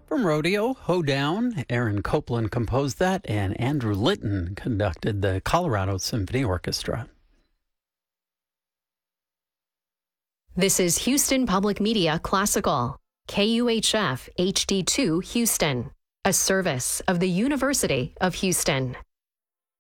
From Rodeo, Hoedown, Aaron Copland composed that, and Andrew Litton conducted the Colorado Symphony Orchestra. This is Houston Public Media Classical, KUHF HD2 Houston, a service of the University of Houston.